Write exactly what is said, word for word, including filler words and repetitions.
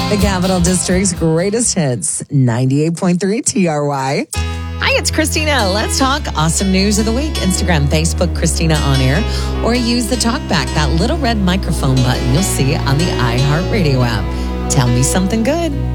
The Capital District's greatest hits, ninety-eight point three T R Y. Hi, it's Christina. Let's talk awesome news of the week. Instagram, Facebook, Christina On Air, or use the TalkBack, that little red microphone button you'll see on the iHeartRadio app. Tell me something good.